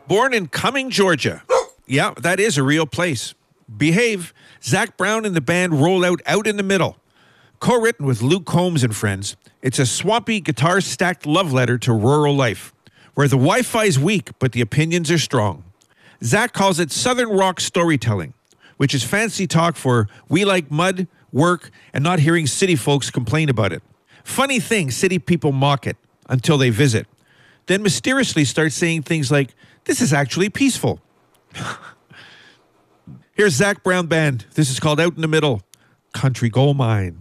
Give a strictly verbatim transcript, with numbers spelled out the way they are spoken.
Born in Cumming, Georgia. Yeah, that is a real place. Behave. Zac Brown and the band roll out Out in the Middle. Co-written with Luke Combs and friends, it's a swampy, guitar-stacked love letter to rural life, where the Wi-Fi's weak, but the opinions are strong. Zac calls it Southern rock storytelling, which is fancy talk for we like mud, work, and not hearing city folks complain about it. Funny thing, city people mock it until they visit, then mysteriously start saying things like, this is actually peaceful. Here's Zac Brown Band. This is called Out in the Middle, Country Gold Mine.